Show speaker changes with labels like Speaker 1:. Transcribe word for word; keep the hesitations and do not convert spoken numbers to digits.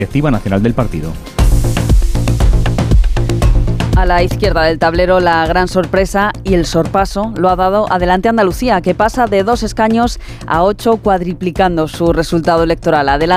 Speaker 1: directiva nacional del partido.
Speaker 2: A la izquierda del tablero, la gran sorpresa y el sorpaso lo ha dado Adelante Andalucía, que pasa de dos escaños a ocho, cuadriplicando su resultado electoral. Adelante